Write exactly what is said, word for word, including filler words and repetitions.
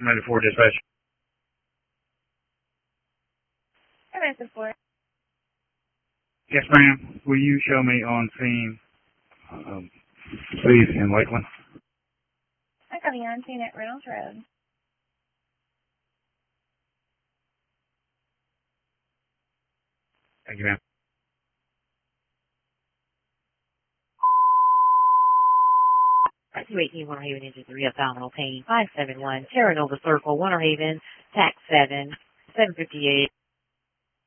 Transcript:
ninety-four dispatch. ninety-four. Yes, ma'am. Will you show me on scene, um, please, in Lakeland? I got the on scene at Reynolds Road. Thank you, ma'am. two eighteen Winter Haven, engine three, abdominal pain, five seven one, Terra Nova Circle, Winter Haven, tax seven, seven fifty-eight.